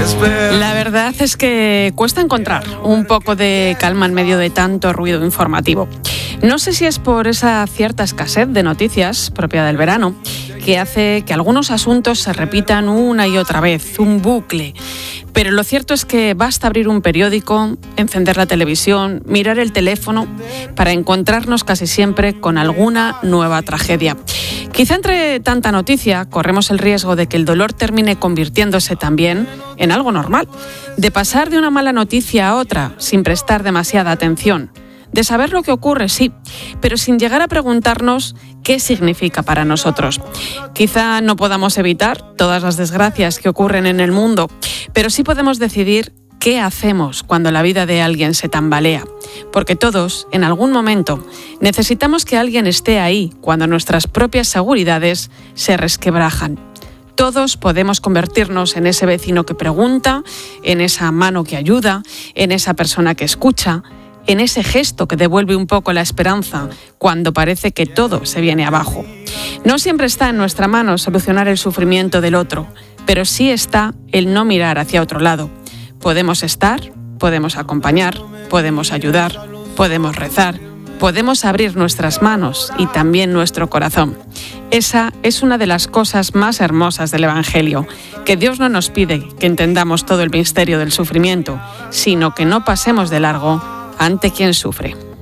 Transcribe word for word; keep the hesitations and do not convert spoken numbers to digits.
La verdad es que cuesta encontrar un poco de calma en medio de tanto ruido informativo. No sé si es por esa cierta escasez de noticias propia del verano que hace que algunos asuntos se repitan una y otra vez, un bucle. Pero lo cierto es que basta abrir un periódico, encender la televisión, mirar el teléfono para encontrarnos casi siempre con alguna nueva tragedia. Quizá entre tanta noticia corremos el riesgo de que el dolor termine convirtiéndose también en algo normal, de pasar de una mala noticia a otra sin prestar demasiada atención, de saber lo que ocurre, sí, pero sin llegar a preguntarnos qué significa para nosotros. Quizá no podamos evitar todas las desgracias que ocurren en el mundo, pero sí podemos decidir qué hacemos cuando la vida de alguien se tambalea, porque todos, en algún momento, necesitamos que alguien esté ahí cuando nuestras propias seguridades se resquebrajan. Todos podemos convertirnos en ese vecino que pregunta, en esa mano que ayuda, en esa persona que escucha, en ese gesto que devuelve un poco la esperanza cuando parece que todo se viene abajo. No siempre está en nuestra mano solucionar el sufrimiento del otro, pero sí está el no mirar hacia otro lado. Podemos estar, podemos acompañar, podemos ayudar, podemos rezar, podemos abrir nuestras manos y también nuestro corazón. Esa es una de las cosas más hermosas del Evangelio, que Dios no nos pide que entendamos todo el misterio del sufrimiento, sino que no pasemos de largo ante quien sufre.